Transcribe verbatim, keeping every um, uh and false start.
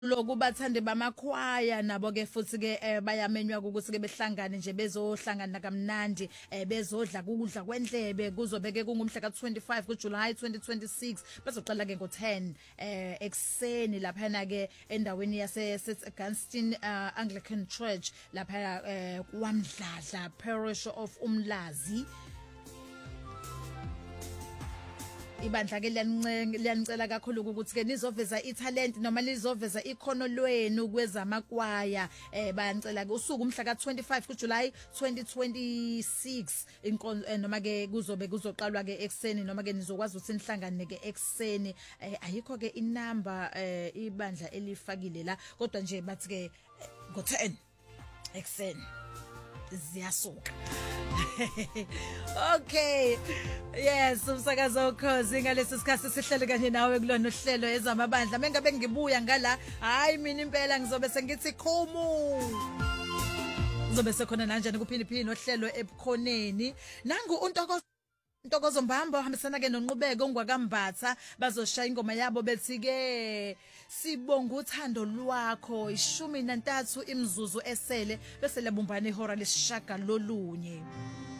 lokubathandi bamakhwaya nabo ke futhi ke bayamenywa ukuthi ke behlangane nje bezohlangana kamnandi bezodla ukudla kwendlebe kuzobeke kungumhla ka twenty-five kuJuly twenty twenty-six bazoqala ke ngo ten eh ekseni lapha na ke endaweni yase Saint Augustine uh, Anglican Church lapha eh kwaMdladla Parish of Umlazi. Ibandla ke liyanicela kakhulu ukuthi ke nizoveza italent noma nizoveza ikhono lwenu kwezamakwaya eh bayanicela ke usuku umhla ka twenty-five kuJuly twenty twenty-six noma ke kuzobe kuzoqalwa ke ekseni noma ke nizokwazi ukuthi nihlangane ke ekseni ayikho ke inamba ibandla elifakile la kodwa nje bathi ke ngo ten ekseni ziyasuka. Okay, yes, umsakazo ukhozi ngalesi sikhathi sihlele kanye nawe kulona uhlelo ezamabandla mengabe ngibuya ngala hayi mina impela ngizobe sengithi khumu ngizobe sekhona kanjani kuphiliphini ohlelo ebukhoneni nangu untokozo Ntokozo Mbambo ohambisana ke nonqubeko ongwakambatha bazoshaya ingoma yabo bethi ke sibonga uthando lwakho ishumi nantathu imzuzu esele bese labumbana ihora lesishaka lolunye.